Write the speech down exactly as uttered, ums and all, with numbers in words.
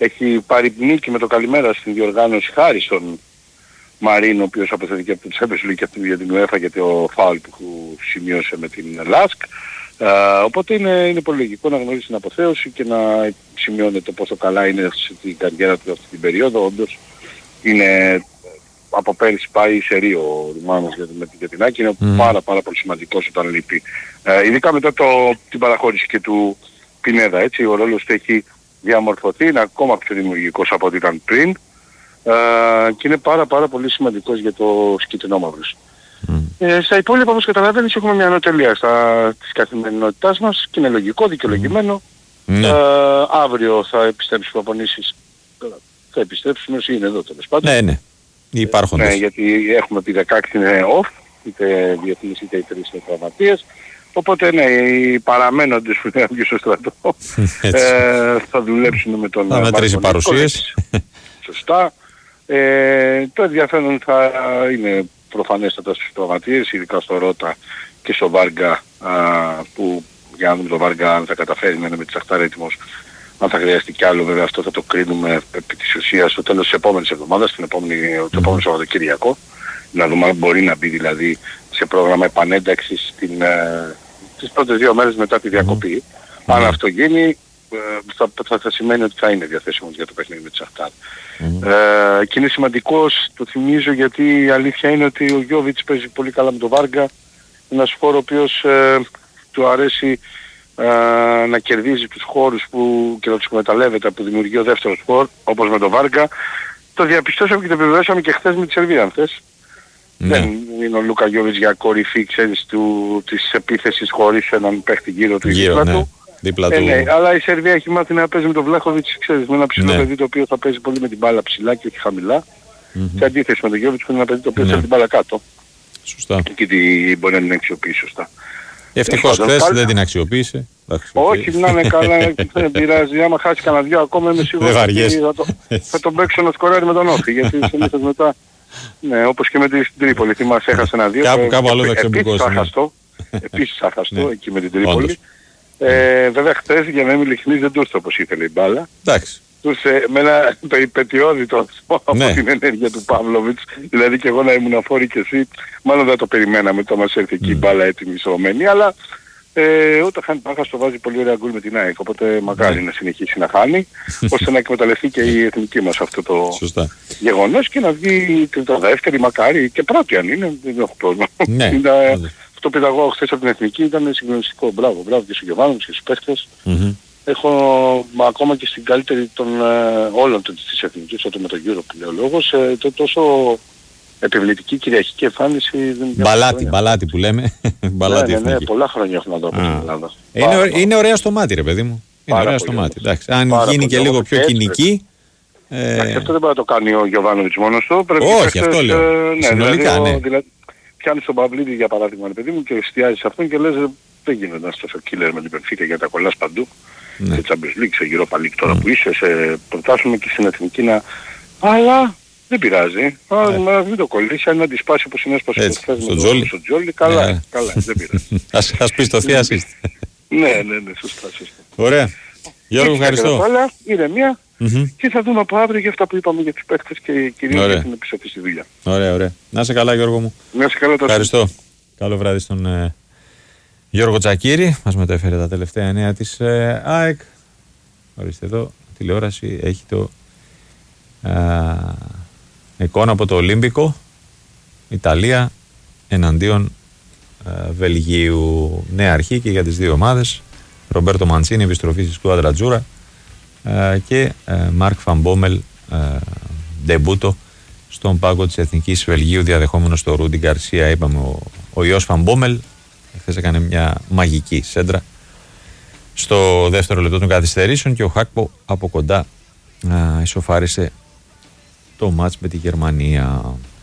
έχει πάρει νίκη με το καλημέρα στην διοργάνωση χάρη στον Μαρίνο, ο οποίος αποθέθηκε από το Champions League και για την UEFA για το φάουλ που σημείωσε με την Λάσκ. Uh, οπότε είναι, είναι πολύ λογικό να γνωρίσει την αποθέωση και να σημειώνεται πόσο καλά είναι στην καριέρα του αυτή την περίοδο. Όντως είναι, από πέρυσι πάει σε Ρίο ο Ρουμάνος για, με, για την Άκη, είναι mm. πάρα πάρα πολύ σημαντικός όταν λείπει. Uh, ειδικά μετά το, την παραχώρηση και του Πινέδα, έτσι, ο ρόλος του έχει διαμορφωθεί, είναι ακόμα πιο δημιουργικός από ό,τι ήταν πριν uh, και είναι πάρα πάρα πολύ σημαντικός για το σκυτρινόμαυρος. Mm. Ε, στα υπόλοιπα, όπως καταλαβαίνεις, έχουμε μια ανωτελεία στα, της καθημερινότητάς μας και είναι λογικό, δικαιολογημένο. Mm. Ε, αύριο θα επιστρέψουν οι προπονήσεις. Θα επιστρέψουν όσοι είναι εδώ τέλος πάντων. Ναι, ναι. Υπάρχοντες. Ναι, γιατί έχουμε επί δεκαέξι είναι off, είτε διεθνείς είτε οι τρεις είναι τραυματίες. Οπότε ναι, οι παραμένοντες που είναι στο στρατό ε, θα δουλέψουν με τον θα μετρήσει παρουσίες. Σωστά. Ε, το ενδιαφέρον θα είναι προφανέστατα στους τραυματίες, ειδικά στο Ρώτα και στο Βάργκα, α, που για να δούμε το Βάργκα αν θα καταφέρει να είναι με τη Σαχτάρ έτοιμος, αν θα χρειαστεί κι άλλο, βέβαια αυτό θα το κρίνουμε επί της ουσίας στο τέλος της επόμενης εβδομάδας, την επόμενη, mm-hmm. το επόμενο Σαββατοκυριακό, να δούμε αν μπορεί να μπει δηλαδή σε πρόγραμμα επανένταξης την, ε, τις πρώτες δύο μέρες μετά τη διακοπή. Mm-hmm. Αν αυτό γίνει, Θα, θα, θα σημαίνει ότι θα είναι διαθέσιμος για το παιχνίδι με τη Σαχτάρ. Mm-hmm. Ε, και είναι σημαντικός, το θυμίζω, γιατί η αλήθεια είναι ότι ο Γιώβιτς παίζει πολύ καλά με τον Βάργκα, ένας χώρος ο οποίος ε, του αρέσει ε, να κερδίζει τους χώρους που, και να τους εκμεταλλεύεται, που δημιουργεί ο δεύτερος χώρος, όπως με τον Βάργκα. Το διαπιστώσαμε και το επιβεβαιώσαμε και χθες με τη Σερβία, αν θες. Mm-hmm. Δεν είναι ο Λούκα Γιώβιτς για κορυφή, ξέρεις, του, της επίθεσης χωρίς έναν παίχτη γύρω του γύρω, ναι. του. Ε, ναι, αλλά η Σερβία έχει μάθει να παίζει με τον Βλάχοβιτς, ξέρεις, με ένα ψηλό ναι. παιδί το οποίο θα παίζει πολύ με την μπάλα ψηλά και όχι χαμηλά. Mm-hmm. Σε αντίθεση με τον Γιώβιτς που είναι ένα παιδί το οποίο ναι. θέλει την μπάλα κάτω. Σωστά. Και τη, μπορεί να την αξιοποιήσει σωστά. Ευτυχώς χθες πάλι... δεν την αξιοποίησε. Όχι, να είναι καλά, δεν πειράζει. Άμα χάσει κανένα δυο ακόμα είμαι σίγουρος ότι θα, το, θα τον παίξω να σκοράρει με τον Όφη. Γιατί συνήθως μετά, ναι, όπως και με την Τρίπολη, θυμάσαι, έχασε ένα δύο. Κάπου, κάπου αλλού θα ξεμπουκώσει. Επίσης αχαστό εκεί με την Τρίπολη. Ε, βέβαια χθες, για να είμαι ειλικρινής, δεν τούστε όπως ήθελε η μπάλα. Εντάξει. Τούστε με ένα περιπετειώδη τρόπο από ναι. την ενέργεια του Παύλοβιτς. Δηλαδή και εγώ να ήμουν αφόρη και εσύ, μάλλον δεν το περιμέναμε το μας έρθει εκεί η mm. μπάλα έτοιμη σωμένη, αλλά ε, όταν χάνει Πάχας το βάζει πολύ ωραία γκολ με την ΑΕΚ, οπότε μακάρι mm. να συνεχίσει να χάνει, ώστε να εκμεταλλευτεί και η εθνική μας αυτό το Σωστά. γεγονός και να βγει το δεύτερη, μακάρι και πρώτη αν είναι, δεν έχω πρόβλημα. Ναι. Το πειραγώ χθες από την Εθνική ήταν συγκλονιστικό. Μπράβο, μπράβο και στους Γιωβάνους και στους παίχτες. Mm-hmm. Έχω μα, ακόμα και στην καλύτερη των ε, όλων των της Εθνικής, όταν με τον Euro που λέει ο λόγος, ε, το, τόσο επιβλητική κυριαρχική εμφάνιση. Μπαλάτι, μπαλάτι που λέμε. Μπαλάτι ναι, ναι, ναι, πολλά χρόνια έχουμε να το πούμε στην Ελλάδα. Είναι, ω, είναι ωραία στο μάτι ρε παιδί μου. Είναι ωραία στο μάτι. Εντάξει, αν πάρα γίνει και λίγο πιο κοινική. Ε... Αυτό δεν μπορεί να το κάνει ο Γιωβάνοβιτς μόνος του. Όχι, αυτό λέω. Συνολικά, ναι. Πιάνεις τον Παυλίδη για παράδειγμα, παιδί μου, και εστιάζεις σε αυτόν και λες δεν γίνεται να είσαι τόσο killer με την Πενφίκα γιατί τα κολλάς παντού. Ναι. Σε Champions League, σε Europa League τώρα mm. που είσαι, σε προτάσουμε και στην Εθνική να... Αλλά δεν πειράζει. Α, ναι. Μην το κολλήσει, αν είναι αντισπάσει όπως είναι έσπασε χθες με τον Τζόλι, καλά, ναι. καλά, δεν πειράζει. ας, ας πεις το θεία assist. Ναι, ναι, ναι, σωστά, σωστά. Ωραία. Γιώργο, ευχαριστώ. Αλλά ηρεμία mm-hmm. και θα δούμε από αύριο για αυτά που είπαμε για τους παίκτες και κυρίως για την επιστροφή στη δουλειά. Ωραία, ωραία. Να είσαι καλά Γιώργο μου. Να είσαι καλά τόσο. Ευχαριστώ. Καλό βράδυ στον ε, Γιώργο Τσακίρη. Μας μετέφερε τα τελευταία νέα της ε, ΑΕΚ. Ορίστε εδώ, τηλεόραση έχει το ε, εικόνα από το Ολύμπικο. Ιταλία εναντίον ε, Βελγίου. Νέα αρχή και για τις δύο ομάδες. Ρομπέρτο Μαντσίνη, επιστροφή στη σκουάδρα Τζούρα ε, και ε, Μάρκ Φαμπόμελ ε, ντεμπούτο στον πάγκο της Εθνικής Βελγίου, διαδεχόμενος στο Ρούντι Γκαρσία. Είπαμε ο, ο Ιος Φαμπόμελ χθες έκανε μια μαγική σέντρα στο δεύτερο λεπτό των καθυστερήσεων και ο Χάκπο από κοντά ε, ισοφάρισε το μάτς με τη Γερμανία.